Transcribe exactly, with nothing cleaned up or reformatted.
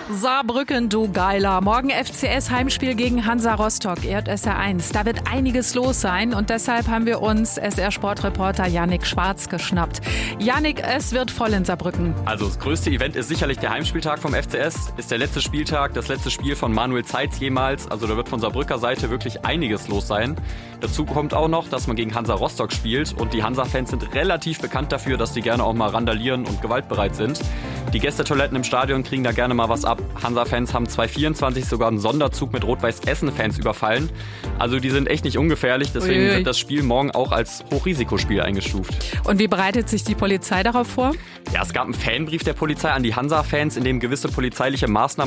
Saarbrücken, du Geiler. Morgen F C S Heimspiel gegen Hansa Rostock, E J S R eins. Da wird einiges los sein und deshalb haben wir uns S R-Sportreporter Yannick Schwarz geschnappt. Yannick, es wird voll in Saarbrücken. Also das größte Event ist sicherlich der Heimspieltag vom F C S. Ist der letzte Spieltag, das letzte Spiel von Manuel Zeitz jemals. Also da wird von Saarbrücker Seite wirklich einiges los sein. Dazu kommt auch noch, dass man gegen Hansa Rostock spielt und die Hansa-Fans sind relativ bekannt dafür, dass die gerne auch mal randalieren und gewaltbereit sind. Die Gästetoiletten im Stadion kriegen da gerne mal was ab. Hansa-Fans haben zwanzig vierundzwanzig sogar einen Sonderzug mit Rot-Weiß-Essen-Fans überfallen. Also die sind echt nicht ungefährlich, deswegen Uiui. wird das Spiel morgen auch als Hochrisikospiel eingestuft. Und wie bereitet sich die Polizei darauf vor? Ja, es gab einen Fanbrief der Polizei an die Hansa-Fans, in dem gewisse polizeiliche Maßnahmen